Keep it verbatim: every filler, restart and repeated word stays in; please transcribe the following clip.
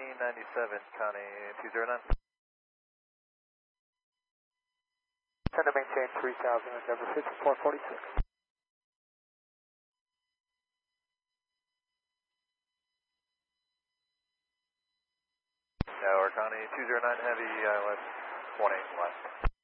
ninety-seven, Connie two zero nine. Tend to maintain three thousand at number fifty-four forty-six. Tower Connie two zero nine Heavy, I L S one eight left.